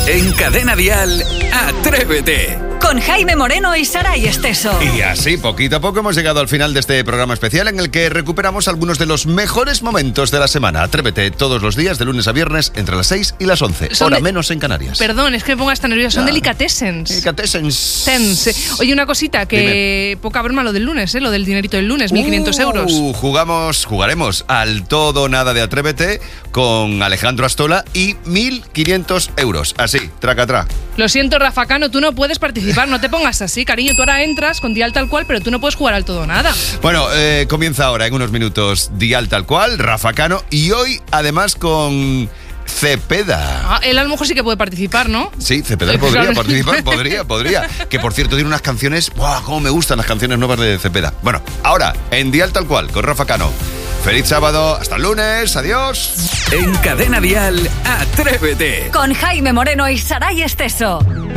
En Cadena Dial, Atrévete. Con Jaime Moreno y Saray Esteso. Y así, poquito a poco, hemos llegado al final de este programa especial en el que recuperamos algunos de los mejores momentos de la semana. Atrévete todos los días, de lunes a viernes, entre las 6 y las 11. Hora menos en Canarias. Perdón, es que me pongo hasta nerviosa. Son delicatessens. Delicatessens. Oye, una cosita, que poca broma lo del lunes, lo del dinerito del lunes, 1.500 euros. Jugaremos al todo o nada de Atrévete con Alejandro Astola y 1.500 euros. Así, tracatrá. Lo siento, Rafa Cano, tú no puedes participar, no te pongas así, cariño. Tú ahora entras con Dial Tal Cual, pero tú no puedes jugar al todo o nada. Bueno, comienza ahora en unos minutos Dial Tal Cual, Rafa Cano, y hoy además con Cepeda. Él a lo mejor sí que puede participar, ¿no? Sí, Cepeda podría participar, podría. Que por cierto tiene unas canciones, ¡wow! Cómo me gustan las canciones nuevas de Cepeda. Bueno, ahora en Dial Tal Cual con Rafa Cano. Feliz sábado, hasta el lunes, adiós. En Cadena Dial, Atrévete. Con Jaime Moreno y Saray Esteso.